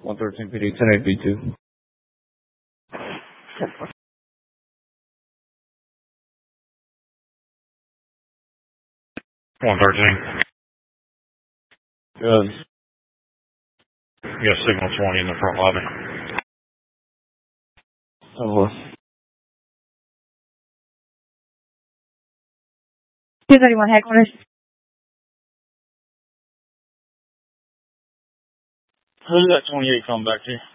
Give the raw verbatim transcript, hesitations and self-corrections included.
one thirteen P D, ten eight B two. one thirteen. Good. Yeah, signal twenty in the front lobby. Oh, two thirty-one headquarters. who's that twenty-eight coming back to?